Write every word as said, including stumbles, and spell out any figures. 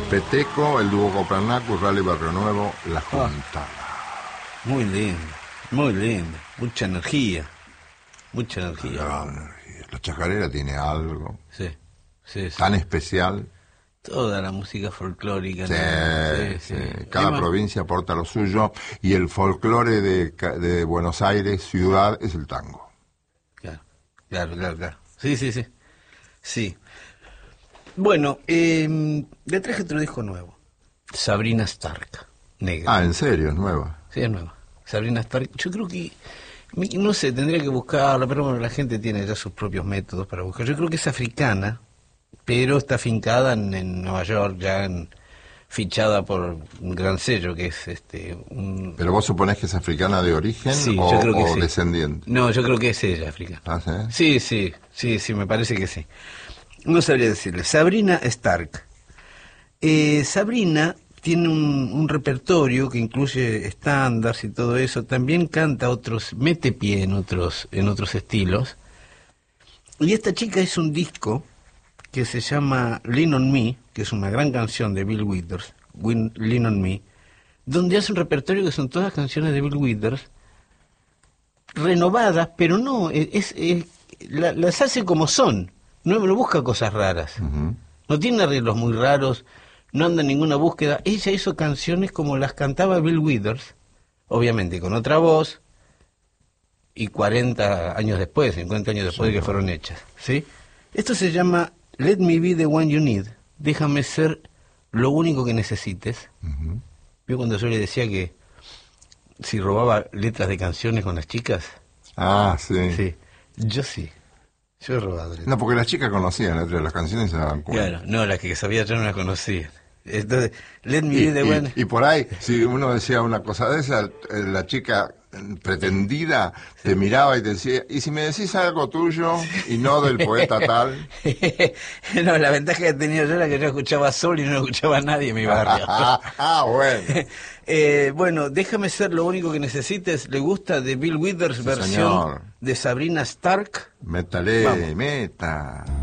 Peteco, el dúo Copernaco, Rally Barrio Nuevo, La Junta. Ah, muy lindo, muy lindo. Mucha energía, mucha energía. La, energía. La chacarera tiene algo Sí, sí, sí. tan especial. Toda la música folclórica. Sí, ¿no? sí, sí. sí. Cada Además, provincia aporta lo suyo y el folclore de, de Buenos Aires, ciudad, es el tango. Claro, claro, claro, claro. Sí, sí, sí. Sí. Bueno, eh, le traje otro disco nuevo. Sabrina Stark, negra. Ah, ¿en serio? ¿Es nueva? Sí, es nueva. Sabrina Stark. Yo creo que, no sé, tendría que buscarla, pero bueno, la gente tiene ya sus propios métodos para buscar. Yo creo que es africana, pero está afincada en, en Nueva York, ya en, fichada por un gran sello que es este un... ¿Pero vos suponés que es africana de origen sí, o, yo creo que o sí. descendiente? No, yo creo que es ella, africana. ¿Ah, sí? Sí, sí, sí, sí, me parece que sí. No sabría decirle. Sabrina Stark. Eh, Sabrina tiene un, un repertorio que incluye estándares y todo eso. También canta otros, mete pie en otros, en otros estilos. Y esta chica hizo un disco que se llama Lean on Me, que es una gran canción de Bill Withers, Win, Lean on Me, donde hace un repertorio que son todas canciones de Bill Withers, renovadas, pero no, es, es la, las hace como son, no, no busca cosas raras, Uh-huh. no tiene arreglos muy raros, no anda en ninguna búsqueda. Ella hizo canciones como las cantaba Bill Withers, obviamente con otra voz, y cuarenta años después, cincuenta años después Sí, de que claro. fueron hechas, ¿sí? Esto se llama Let Me Be the One You Need, déjame ser lo único que necesites. Uh-huh. Yo cuando yo le decía que si robaba letras de canciones con las chicas, Ah, sí. sí, yo sí, yo he robado letras. No, porque las chicas conocían las letras de las canciones y se daban cuenta. Claro, no, las que sabía yo no las conocía. Entonces, Let Me Y, Be the y- One... y por ahí, si uno decía una cosa de esa, eh, la chica eh, pretendida te miraba y te decía, ¿y si me decís algo tuyo y no del poeta tal? No, la ventaja que tenía yo era que yo escuchaba sol y no escuchaba a nadie en mi barrio. Ah, bueno. Eh, bueno, déjame ser lo único que necesites. ¿Le gusta de Bill Withers, Sí, versión señor. de Sabrina Stark? Métale, Vamos. meta.